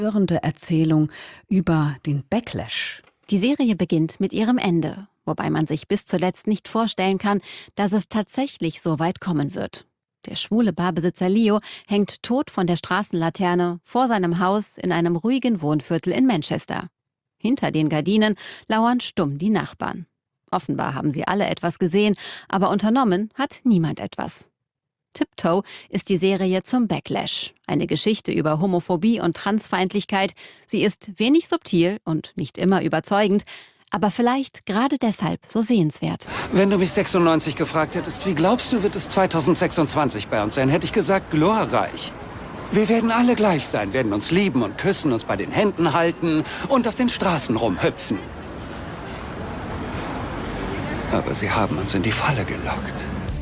Rührende Erzählung über den Backlash. Die Serie beginnt mit ihrem Ende, wobei man sich bis zuletzt nicht vorstellen kann, dass es tatsächlich so weit kommen wird. Der schwule Barbesitzer Leo hängt tot von der Straßenlaterne vor seinem Haus in einem ruhigen Wohnviertel in Manchester. Hinter den Gardinen lauern stumm die Nachbarn. Offenbar haben sie alle etwas gesehen, aber unternommen hat niemand etwas. Tiptoe ist die Serie zum Backlash, eine Geschichte über Homophobie und Transfeindlichkeit. Sie ist wenig subtil und nicht immer überzeugend, aber vielleicht gerade deshalb so sehenswert. Wenn du mich 96 gefragt hättest, wie glaubst du, wird es 2026 bei uns sein, hätte ich gesagt, glorreich. Wir werden alle gleich sein, werden uns lieben und küssen, uns bei den Händen halten und auf den Straßen rumhüpfen. Aber sie haben uns in die Falle gelockt.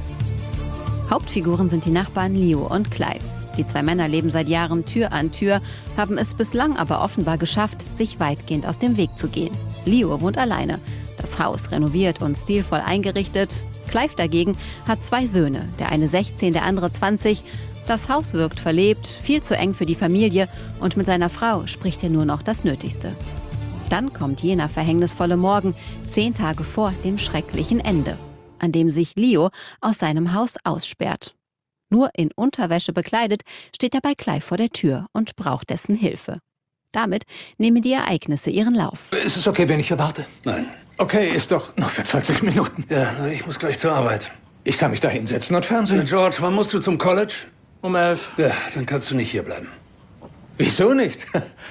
Hauptfiguren sind die Nachbarn Leo und Clive. Die zwei Männer leben seit Jahren Tür an Tür, haben es bislang aber offenbar geschafft, sich weitgehend aus dem Weg zu gehen. Leo wohnt alleine, das Haus renoviert und stilvoll eingerichtet. Clive dagegen hat zwei Söhne, der eine 16, der andere 20. Das Haus wirkt verlebt, viel zu eng für die Familie und mit seiner Frau spricht er nur noch das Nötigste. Dann kommt jener verhängnisvolle Morgen, 10 Tage vor dem schrecklichen Ende, an dem sich Leo aus seinem Haus aussperrt. Nur in Unterwäsche bekleidet steht er bei Clive vor der Tür und braucht dessen Hilfe. Damit nehmen die Ereignisse ihren Lauf. Ist es okay, wenn ich hier warte? Nein. Okay, ist doch nur für 20 Minuten. Ja, ich muss gleich zur Arbeit. Ich kann mich da hinsetzen und Fernsehen. George, wann musst du zum College? Um 11. Ja, dann kannst du nicht hier bleiben. Wieso nicht?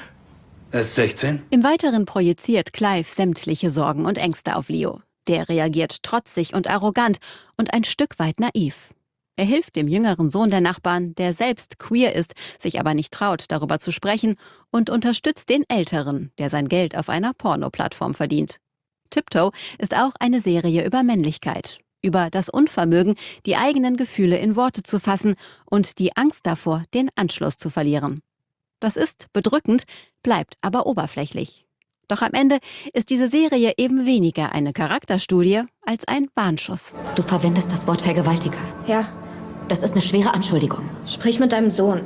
Er ist 16? Im Weiteren projiziert Clive sämtliche Sorgen und Ängste auf Leo. Der reagiert trotzig und arrogant und ein Stück weit naiv. Er hilft dem jüngeren Sohn der Nachbarn, der selbst queer ist, sich aber nicht traut, darüber zu sprechen, und unterstützt den Älteren, der sein Geld auf einer Pornoplattform verdient. Tiptoe ist auch eine Serie über Männlichkeit, über das Unvermögen, die eigenen Gefühle in Worte zu fassen und die Angst davor, den Anschluss zu verlieren. Das ist bedrückend, bleibt aber oberflächlich. Doch am Ende ist diese Serie eben weniger eine Charakterstudie als ein Warnschuss. Du verwendest das Wort Vergewaltiger. Ja. Das ist eine schwere Anschuldigung. Sprich mit deinem Sohn.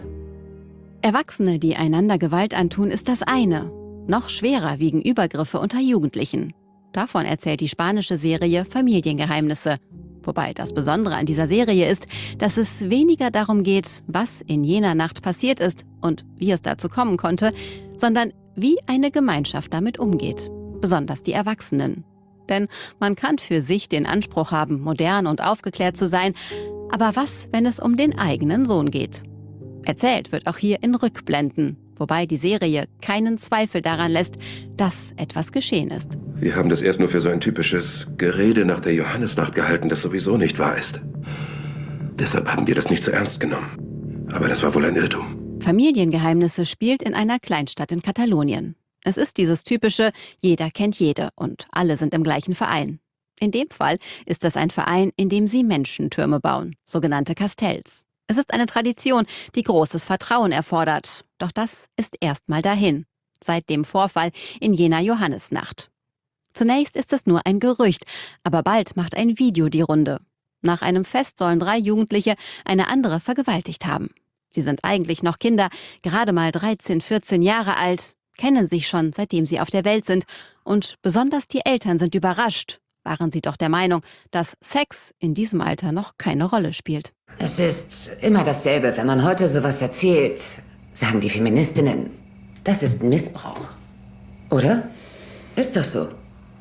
Erwachsene, die einander Gewalt antun, ist das eine. Noch schwerer wiegen Übergriffe unter Jugendlichen. Davon erzählt die spanische Serie Familiengeheimnisse. Wobei das Besondere an dieser Serie ist, dass es weniger darum geht, was in jener Nacht passiert ist und wie es dazu kommen konnte, sondern wie eine Gemeinschaft damit umgeht. Besonders die Erwachsenen. Denn man kann für sich den Anspruch haben, modern und aufgeklärt zu sein. Aber was, wenn es um den eigenen Sohn geht? Erzählt wird auch hier in Rückblenden, wobei die Serie keinen Zweifel daran lässt, dass etwas geschehen ist. Wir haben das erst nur für so ein typisches Gerede nach der Johannisnacht gehalten, das sowieso nicht wahr ist. Deshalb haben wir das nicht so ernst genommen. Aber das war wohl ein Irrtum. Familiengeheimnisse spielt in einer Kleinstadt in Katalonien. Es ist dieses typische, jeder kennt jede und alle sind im gleichen Verein. In dem Fall ist es ein Verein, in dem sie Menschentürme bauen, sogenannte Castells. Es ist eine Tradition, die großes Vertrauen erfordert. Doch das ist erstmal dahin, seit dem Vorfall in jener Johannisnacht. Zunächst ist es nur ein Gerücht, aber bald macht ein Video die Runde. Nach einem Fest sollen 3 Jugendliche eine andere vergewaltigt haben. Sie sind eigentlich noch Kinder, gerade mal 13, 14 Jahre alt, kennen sich schon, seitdem sie auf der Welt sind. Und besonders die Eltern sind überrascht. Waren sie doch der Meinung, dass Sex in diesem Alter noch keine Rolle spielt. Es ist immer dasselbe, wenn man heute sowas erzählt, sagen die Feministinnen, das ist Missbrauch. Oder? Ist das so?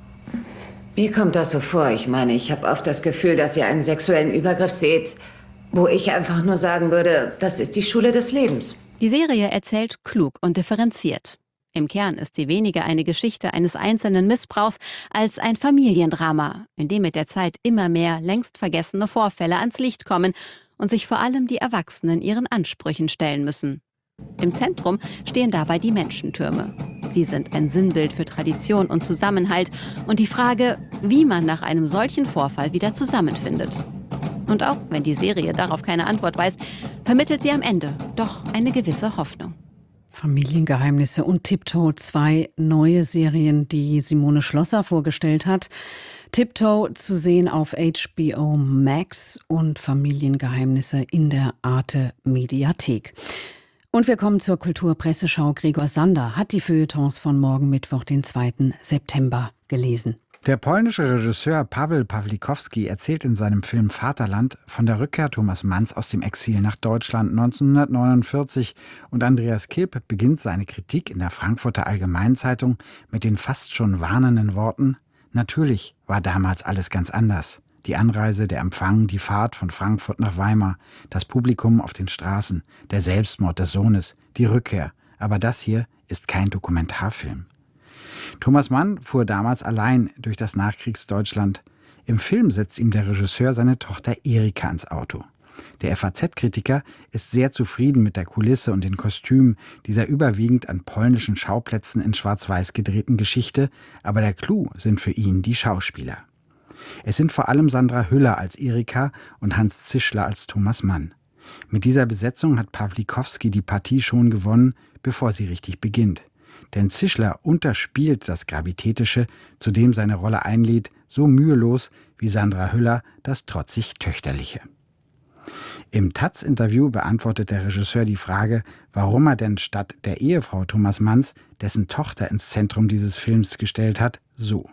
Wie kommt das so vor? Ich meine, ich habe oft das Gefühl, dass ihr einen sexuellen Übergriff seht, wo ich einfach nur sagen würde, das ist die Schule des Lebens. Die Serie erzählt klug und differenziert. Im Kern ist sie weniger eine Geschichte eines einzelnen Missbrauchs als ein Familiendrama, in dem mit der Zeit immer mehr längst vergessene Vorfälle ans Licht kommen und sich vor allem die Erwachsenen ihren Ansprüchen stellen müssen. Im Zentrum stehen dabei die Menschentürme. Sie sind ein Sinnbild für Tradition und Zusammenhalt und die Frage, wie man nach einem solchen Vorfall wieder zusammenfindet. Und auch wenn die Serie darauf keine Antwort weiß, vermittelt sie am Ende doch eine gewisse Hoffnung. Familiengeheimnisse und Tiptoe, 2 neue Serien, die Simone Schlosser vorgestellt hat. Tiptoe zu sehen auf HBO Max und Familiengeheimnisse in der Arte Mediathek. Und wir kommen zur Kulturpresseschau. Gregor Sander hat die Feuilletons von morgen Mittwoch, den 2. September, gelesen. Der polnische Regisseur Paweł Pawlikowski erzählt in seinem Film Vaterland von der Rückkehr Thomas Manns aus dem Exil nach Deutschland 1949 und Andreas Kilp beginnt seine Kritik in der Frankfurter Allgemeinzeitung mit den fast schon warnenden Worten: Natürlich war damals alles ganz anders. Die Anreise, der Empfang, die Fahrt von Frankfurt nach Weimar, das Publikum auf den Straßen, der Selbstmord des Sohnes, die Rückkehr. Aber das hier ist kein Dokumentarfilm. Thomas Mann fuhr damals allein durch das Nachkriegsdeutschland. Im Film setzt ihm der Regisseur seine Tochter Erika ins Auto. Der FAZ-Kritiker ist sehr zufrieden mit der Kulisse und den Kostümen dieser überwiegend an polnischen Schauplätzen in Schwarz-Weiß gedrehten Geschichte, aber der Clou sind für ihn die Schauspieler. Es sind vor allem Sandra Hüller als Erika und Hans Zischler als Thomas Mann. Mit dieser Besetzung hat Pawlikowski die Partie schon gewonnen, bevor sie richtig beginnt. Denn Zischler unterspielt das Gravitätische, zu dem seine Rolle einlädt, so mühelos wie Sandra Hüller das trotzig Töchterliche. Im taz-Interview beantwortet der Regisseur die Frage, warum er denn statt der Ehefrau Thomas Manns dessen Tochter ins Zentrum dieses Films gestellt hat, so: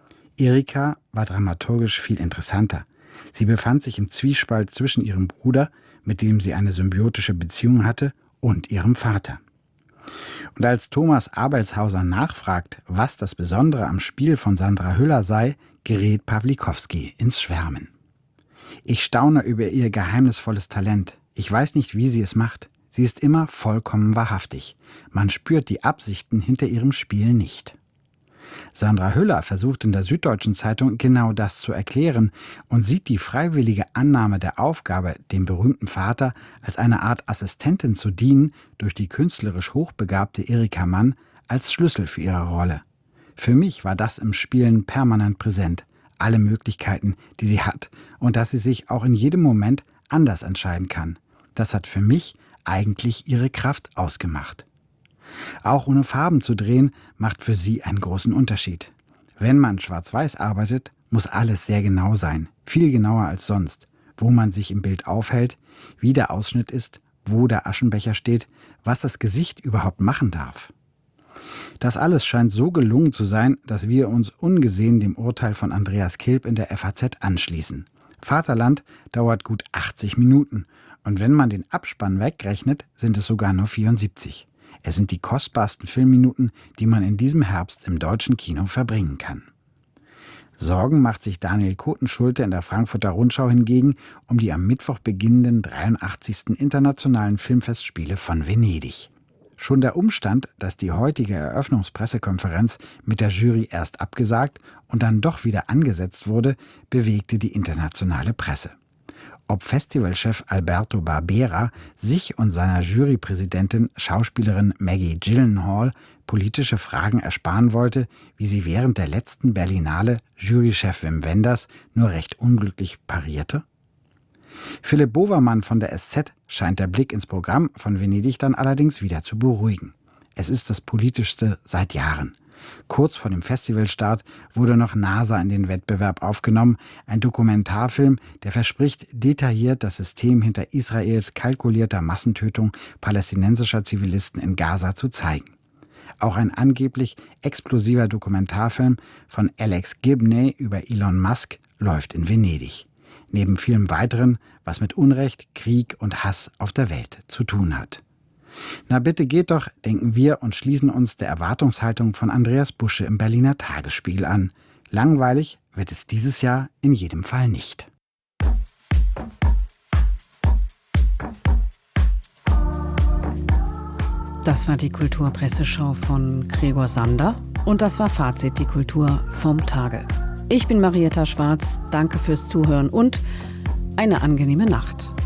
Erika war dramaturgisch viel interessanter. Sie befand sich im Zwiespalt zwischen ihrem Bruder, mit dem sie eine symbiotische Beziehung hatte, und ihrem Vater. Und als Thomas Abelshauser nachfragt, was das Besondere am Spiel von Sandra Hüller sei, gerät Pawlikowski ins Schwärmen. Ich staune über ihr geheimnisvolles Talent. Ich weiß nicht, wie sie es macht. Sie ist immer vollkommen wahrhaftig. Man spürt die Absichten hinter ihrem Spiel nicht. Sandra Hüller versucht in der Süddeutschen Zeitung genau das zu erklären und sieht die freiwillige Annahme der Aufgabe, dem berühmten Vater als eine Art Assistentin zu dienen, durch die künstlerisch hochbegabte Erika Mann, als Schlüssel für ihre Rolle. Für mich war das im Spielen permanent präsent, alle Möglichkeiten, die sie hat, und dass sie sich auch in jedem Moment anders entscheiden kann. Das hat für mich eigentlich ihre Kraft ausgemacht. Auch ohne Farben zu drehen, macht für sie einen großen Unterschied. Wenn man schwarz-weiß arbeitet, muss alles sehr genau sein, viel genauer als sonst. Wo man sich im Bild aufhält, wie der Ausschnitt ist, wo der Aschenbecher steht, was das Gesicht überhaupt machen darf. Das alles scheint so gelungen zu sein, dass wir uns ungesehen dem Urteil von Andreas Kilp in der FAZ anschließen. Vaterland dauert gut 80 Minuten und wenn man den Abspann wegrechnet, sind es sogar nur 74. Es sind die kostbarsten Filmminuten, die man in diesem Herbst im deutschen Kino verbringen kann. Sorgen macht sich Daniel Kotenschulte in der Frankfurter Rundschau hingegen um die am Mittwoch beginnenden 83. Internationalen Filmfestspiele von Venedig. Schon der Umstand, dass die heutige Eröffnungspressekonferenz mit der Jury erst abgesagt und dann doch wieder angesetzt wurde, bewegte die internationale Presse. Ob Festivalchef Alberto Barbera sich und seiner Jurypräsidentin Schauspielerin Maggie Gyllenhaal politische Fragen ersparen wollte, wie sie während der letzten Berlinale Jurychef Wim Wenders nur recht unglücklich parierte? Philipp Bovermann von der SZ scheint der Blick ins Programm von Venedig dann allerdings wieder zu beruhigen. Es ist das Politischste seit Jahren. Kurz vor dem Festivalstart wurde noch NASA in den Wettbewerb aufgenommen, ein Dokumentarfilm, der verspricht, detailliert das System hinter Israels kalkulierter Massentötung palästinensischer Zivilisten in Gaza zu zeigen. Auch ein angeblich explosiver Dokumentarfilm von Alex Gibney über Elon Musk läuft in Venedig. Neben vielem weiteren, was mit Unrecht, Krieg und Hass auf der Welt zu tun hat. Na bitte geht doch, denken wir und schließen uns der Erwartungshaltung von Andreas Busche im Berliner Tagesspiegel an. Langweilig wird es dieses Jahr in jedem Fall nicht. Das war die Kulturpresseschau von Gregor Sander und das war Fazit, die Kultur vom Tage. Ich bin Marietta Schwarz, danke fürs Zuhören und eine angenehme Nacht.